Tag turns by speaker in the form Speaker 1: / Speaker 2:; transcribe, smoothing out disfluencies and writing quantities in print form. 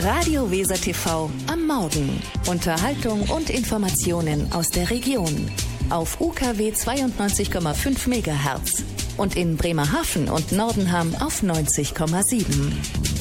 Speaker 1: Radio Weser TV am Morgen. Unterhaltung und Informationen aus der Region. Auf UKW 92,5 MHz. Und in Bremerhaven und Nordenham auf 90,7.